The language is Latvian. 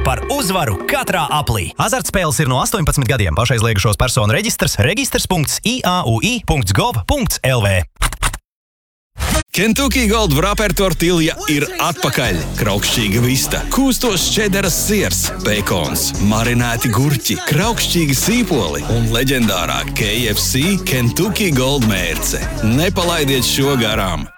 par uzvaru katrā aplī. Azartspēles ir no 18 gadiem. Pašaizliegušos personu reģistrs registrs.iauI.gov.lv. Kentucky Gold Wrapper tortilja ir atpakaļ. Kraukšķīga vista, kūstos čederas siers, bekons, marinēti gurķi, kraukšķīgi sīpoli un leģendārā KFC Kentucky Gold mērce. Nepalaidiet šo garām!